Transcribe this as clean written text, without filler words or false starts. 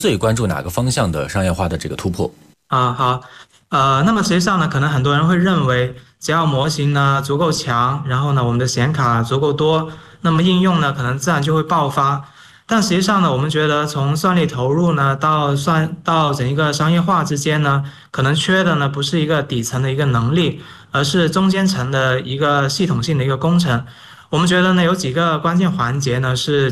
最关注哪个方向的商业化的这个突破？ 好，那么实际上呢，可能很多人会认为，只要模型呢足够强，然后呢我们的显卡足够多，那么应用呢可能自然就会爆发。但实际上呢，我们觉得从算力投入呢到整一个商业化之间呢，可能缺的呢不是一个底层的一个能力，而是中间层的一个系统性的一个工程。我们觉得呢有几个关键环节呢是